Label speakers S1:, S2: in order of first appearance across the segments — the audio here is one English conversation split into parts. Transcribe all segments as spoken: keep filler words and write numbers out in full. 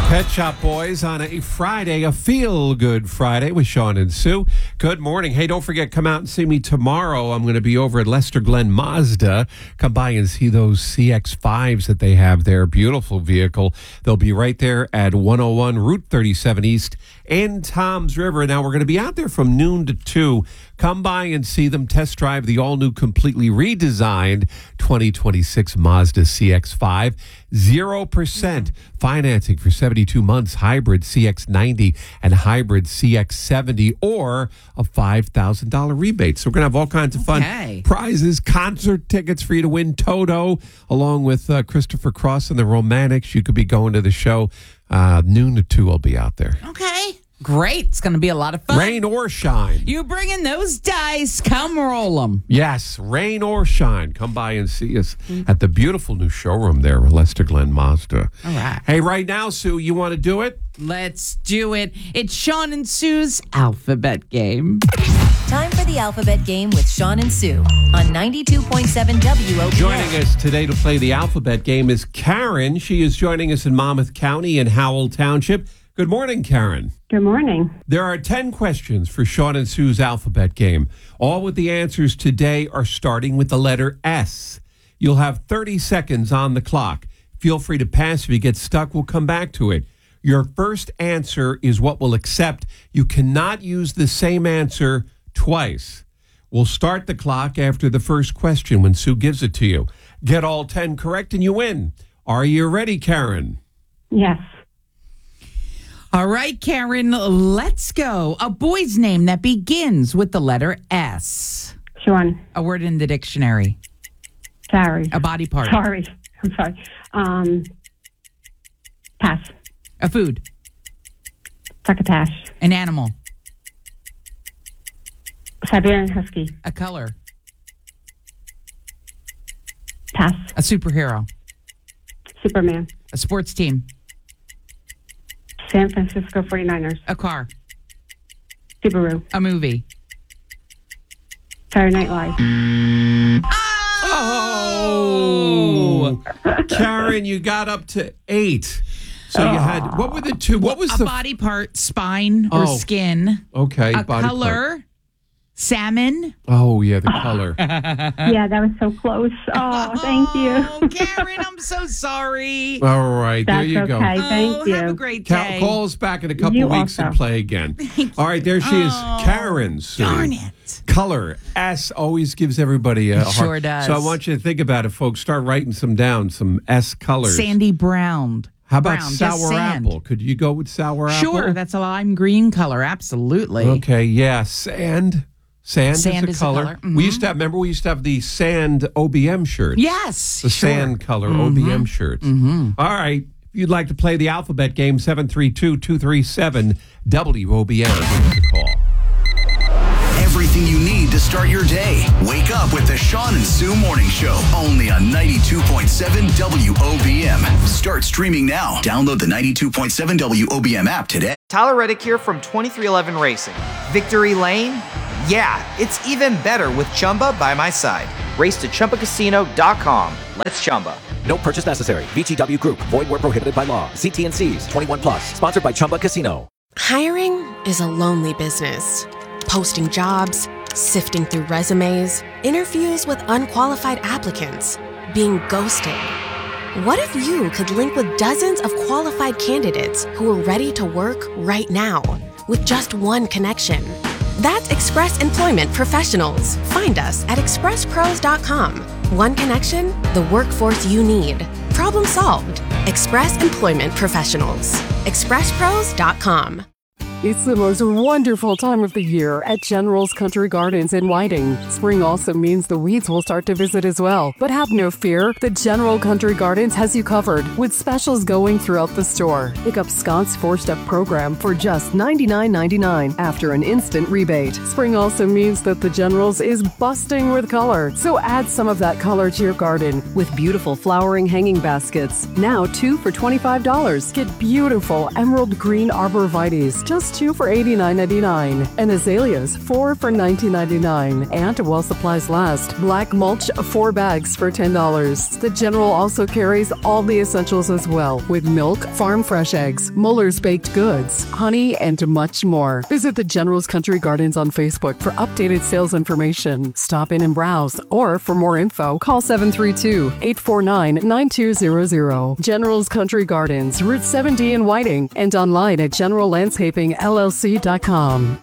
S1: Pet Shop Boys on a Friday, a feel-good Friday with Sean and Sue. Good morning. Hey, don't forget, come out and see me tomorrow. I'm going to be over at Lester Glenn Mazda. Come by and see those C X fives that they have there. Beautiful vehicle. They'll be right there at one oh one Route thirty-seven East in Toms River. Now, we're going to be out there from noon to two. Come by and see them test drive the all-new, completely redesigned twenty twenty-six Mazda C X five. zero percent financing for seventy-two months, hybrid C X ninety and hybrid C X seventy, or a five thousand dollars rebate. So we're going to have all kinds of fun
S2: Okay.
S1: prizes, concert tickets for you to win, Toto, along with uh, Christopher Cross and the Romantics. You could be going to the show. Uh, noon to two, I'll be out there.
S2: Okay. Great. It's going to be a lot of fun.
S1: Rain or shine.
S2: You bring in those dice. Come roll them.
S1: Yes, rain or shine. Come by and see us at the beautiful new showroom there, Lester Glenn Mazda.
S2: All right.
S1: Hey, right now, Sue, you want to do it?
S2: Let's do it. It's Sean and Sue's alphabet game.
S3: Time for the alphabet game with Sean and Sue on ninety-two point seven W O B M.
S1: Joining us today to play the alphabet game is Karen. She is joining us in Monmouth County in Howell Township. Good morning, Karen.
S4: Good morning.
S1: There are ten questions for Sean and Sue's alphabet game. All with the answers today are starting with the letter S. You'll have thirty seconds on the clock. Feel free to pass. If you get stuck, we'll come back to it. Your first answer is what we'll accept. You cannot use the same answer twice. We'll start the clock after the first question when Sue gives it to you. Get all ten correct and you win. Are you ready, Karen?
S4: Yes.
S2: All right, Karen, let's go. A boy's name that begins with the letter S.
S4: Sean.
S2: A word in the dictionary.
S4: Sorry.
S2: A body part.
S4: Sorry. I'm sorry. Um, pass.
S2: A food.
S4: Succotash.
S2: An animal.
S4: Siberian Husky.
S2: A color.
S4: Pass.
S2: A superhero.
S4: Superman.
S2: A sports team.
S4: San Francisco forty-niners.
S2: A car.
S4: Subaru.
S2: A movie.
S4: Saturday Night Live.
S1: Oh! Karen, you got up to eight. So you had, what were the two? What was
S2: a
S1: the...
S2: body part, spine or
S1: Oh.
S2: skin.
S1: Okay,
S2: A
S1: body
S2: color.
S1: part.
S2: Salmon.
S1: Oh, yeah, the color.
S4: Yeah, that was so close. Oh, thank you.
S2: Oh, Karen, I'm so sorry.
S1: All right, there
S4: That's
S1: you
S4: okay.
S1: go.
S4: Thank
S2: oh,
S4: you.
S2: Have a great
S1: Cal-
S2: day.
S1: call us back in a couple
S4: You
S1: weeks
S4: also.
S1: and play again. All right, there she is,
S2: Oh,
S1: Karen. Sue.
S2: Darn it.
S1: Color. S always gives everybody a
S2: It
S1: hard...
S2: sure does.
S1: So I want you to think about it, folks. Start writing some down, some S colors.
S2: Sandy brown.
S1: How about
S2: Brown, just
S1: sour
S2: sand.
S1: apple? Could you go with sour apple?
S2: Sure, that's a lime green color. Absolutely.
S1: Okay, yeah, sand. Sand,
S2: Sand
S1: is
S2: is
S1: a
S2: a
S1: color.
S2: color,
S1: We
S2: mhm.
S1: used to have, remember we used to have the sand O B M shirts.
S2: Yes.
S1: The
S2: sure.
S1: sand color O B M shirts.
S2: Mhm.
S1: All right. If you'd like to play the alphabet game, seven three two, two three seven, W O B M. Give us a call.
S5: Everything you need to start your day. Wake up with the Sean and Sue Morning Show. Only on ninety-two point seven W O B M. Start streaming now. Download the ninety-two point seven W O B M app today.
S6: Tyler Reddick here from twenty-three eleven Racing. Victory Lane? Yeah, it's even better with Chumba by my side. Race to Chumba Casino dot com. Let's Chumba.
S7: No purchase necessary. V G W Group. Void where prohibited by law. See T and C's. twenty-one plus. Sponsored by Chumba Casino.
S8: Hiring is a lonely business. Posting jobs, sifting through resumes, interviews with unqualified applicants, being ghosted. What if you could link with dozens of qualified candidates who are ready to work right now with just one connection? That's Express Employment Professionals. Find us at express pros dot com. One connection, the workforce you need. Problem solved. Express Employment Professionals. express pros dot com.
S9: It's the most wonderful time of the year at General's Country Gardens in Whiting. Spring also means the weeds will start to visit as well. But have no fear, the General Country Gardens has you covered with specials going throughout the store. Pick up Scott's four-step program for just ninety-nine ninety-nine after an instant rebate. Spring also means that the General's is busting with color, so add some of that color to your garden with beautiful flowering hanging baskets. Now two for twenty-five dollars. Get beautiful emerald green arborvitaes, just roses, two for eighty-nine ninety-nine, and azaleas, four for nineteen ninety-nine. And while supplies last, black mulch, four bags for ten dollars. The General also carries all the essentials as well, with milk, farm fresh eggs, Muller's baked goods, honey, and much more. Visit the General's Country Gardens on Facebook for updated sales information. Stop in and browse, or for more info, call seven three two, eight four nine, nine two zero zero. General's Country Gardens, Route seventy in Whiting, and online at general landscaping L L C dot com.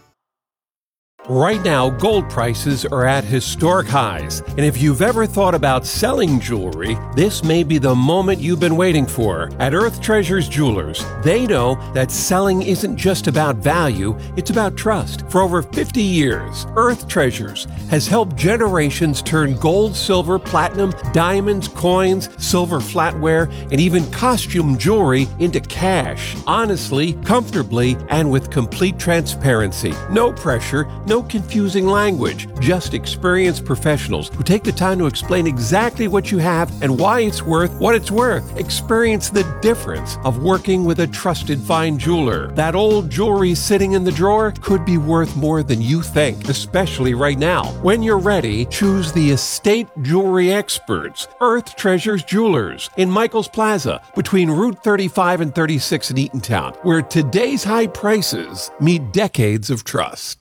S1: Right now, gold prices are at historic highs, and if you've ever thought about selling jewelry, this may be the moment you've been waiting for. At Earth Treasures Jewelers, they know that selling isn't just about value, it's about trust. For over fifty years, Earth Treasures has helped generations turn gold, silver, platinum, diamonds, coins, silver flatware, and even costume jewelry into cash. Honestly, comfortably, and with complete transparency. No pressure, no confusing language, just experienced professionals who take the time to explain exactly what you have and why it's worth what it's worth. Experience the difference of working with a trusted fine jeweler. That old jewelry sitting in the drawer could be worth more than you think, especially right now. When you're ready, choose the estate jewelry experts, Earth Treasures Jewelers, in Michaels Plaza between Route thirty-five and thirty-six in Eatontown, where today's high prices meet decades of trust.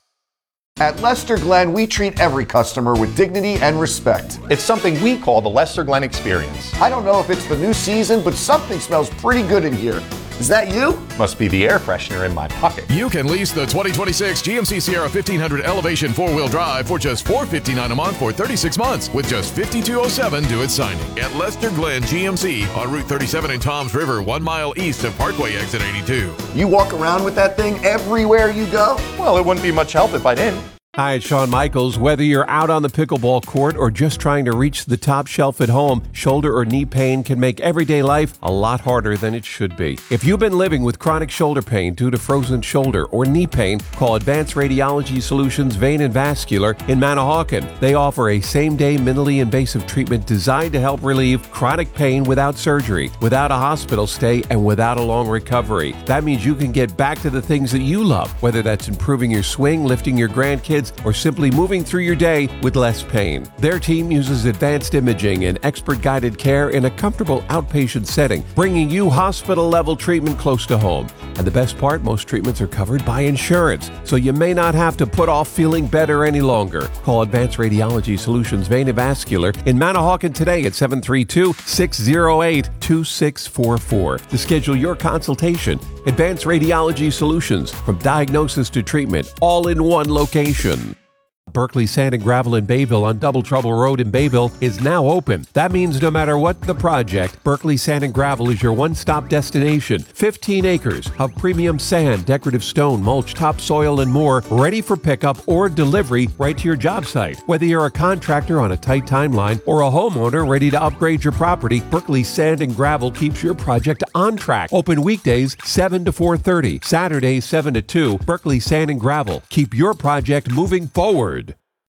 S10: At Lester Glenn, we treat every customer with dignity and respect.
S11: It's something we call the Lester Glenn Experience.
S10: I don't know if it's the new season, but something smells pretty good in here. Is that you?
S11: Must be the air freshener in my pocket.
S12: You can lease the twenty twenty-six G M C Sierra fifteen hundred Elevation four-wheel drive for just four hundred fifty-nine dollars a month for thirty-six months with just fifty-two oh seven due at signing. At Lester Glenn G M C on Route thirty-seven in Toms River, one mile east of Parkway exit eighty-two.
S10: You walk around with that thing everywhere you go?
S11: Well, it wouldn't be much help if I didn't.
S1: Hi, it's Shawn Michaels. Whether you're out on the pickleball court or just trying to reach the top shelf at home, shoulder or knee pain can make everyday life a lot harder than it should be. If you've been living with chronic shoulder pain due to frozen shoulder or knee pain, call Advanced Radiology Solutions Vein and Vascular in Manahawkin. They offer a same-day minimally invasive treatment designed to help relieve chronic pain without surgery, without a hospital stay, and without a long recovery. That means you can get back to the things that you love, whether that's improving your swing, lifting your grandkids, or simply moving through your day with less pain. Their team uses advanced imaging and expert-guided care in a comfortable outpatient setting, bringing you hospital-level treatment close to home. And the best part, most treatments are covered by insurance, so you may not have to put off feeling better any longer. Call Advanced Radiology Solutions Vein and Vascular in Manahawkin today at seven three two, six zero eight, two six four four to schedule your consultation. Advanced Radiology Solutions, from diagnosis to treatment, all in one location. Berkeley Sand and Gravel in Bayville on Double Trouble Road in Bayville is now open. That means no matter what the project, Berkeley Sand and Gravel is your one-stop destination. fifteen acres of premium sand, decorative stone, mulch, topsoil, and more, ready for pickup or delivery right to your job site. Whether you're a contractor on a tight timeline or a homeowner ready to upgrade your property, Berkeley Sand and Gravel keeps your project on track. Open weekdays seven to four thirty, Saturdays seven to two. Berkeley Sand and Gravel. Keep your project moving forward.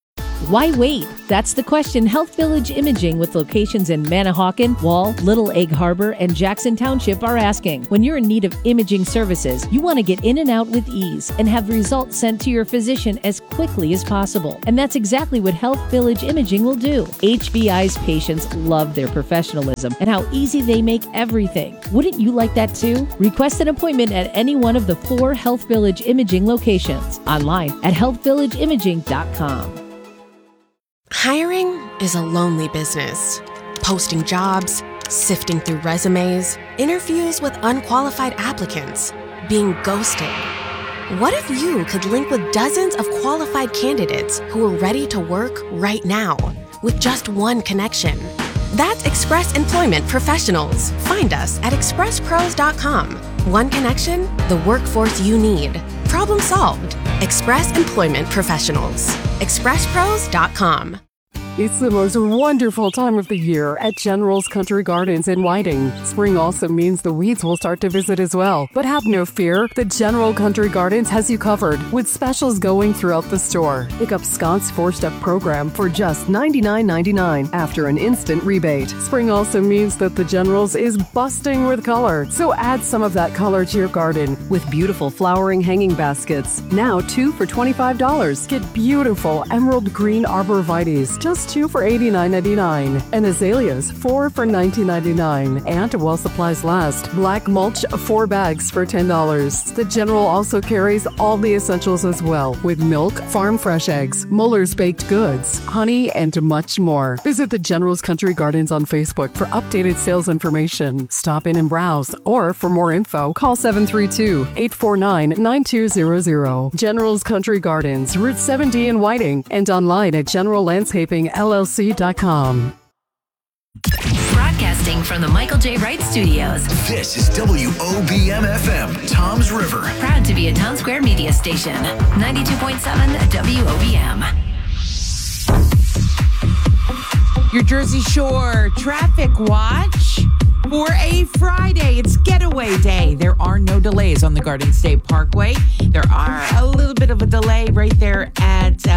S13: Why wait? That's the question Health Village Imaging with locations in Manahawkin, Wall, Little Egg Harbor, and Jackson Township are asking. When you're in need of imaging services, you want to get in and out with ease and have results sent to your physician as quickly as possible. And that's exactly what Health Village Imaging will do. H V I's patients love their professionalism and how easy they make everything. Wouldn't you like that too? Request an appointment at any one of the four Health Village Imaging locations. Online at health village imaging dot com.
S8: Hiring is a lonely business. Posting jobs, sifting through resumes, interviews with unqualified applicants, being ghosted. What if you could link with dozens of qualified candidates who are ready to work right now with just one connection? That's Express Employment Professionals. Find us at express pros dot com. One connection, the workforce you need. Problem solved. Express Employment Professionals. express pros dot com.
S9: It's the most wonderful time of the year at General's Country Gardens in Whiting. Spring also means the weeds will start to visit as well. But have no fear, the General Country Gardens has you covered with specials going throughout the store. Pick up Scott's four-step program for just ninety-nine ninety-nine after an instant rebate. Spring also means that the General's is busting with color, so add some of that color to your garden with beautiful flowering hanging baskets. Now two for twenty-five dollars. Get beautiful emerald green arborvitaes, just two for eighty-nine ninety-nine, and azaleas, four for nineteen ninety-nine. And while supplies last, black mulch, four bags for ten dollars. The General also carries all the essentials as well, with milk, farm fresh eggs, Muller's baked goods, honey, and much more. Visit the General's Country Gardens on Facebook for updated sales information. Stop in and browse, or for more info, call seven three two, eight four nine, nine two zero zero. General's Country Gardens, Route seven D in Whiting, and online at general landscaping L L C dot com.
S3: Broadcasting from the Michael J. Wright Studios.
S5: This is W O B M F M, Tom's River.
S3: Proud to be a Town Square media station. ninety-two point seven W O B M.
S2: Your Jersey Shore traffic watch for a Friday. It's getaway day. There are no delays on the Garden State Parkway. There are a little bit of a delay right there at uh,